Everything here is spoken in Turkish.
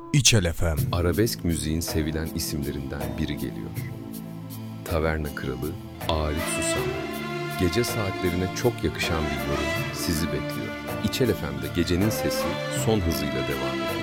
İçel FM. Arabesk müziğin sevilen isimlerinden biri geliyor. Taverna Kralı Arif Susam. Gece saatlerine çok yakışan bir yorum sizi bekliyor. İçel FM'de gecenin sesi son hızıyla devam ediyor.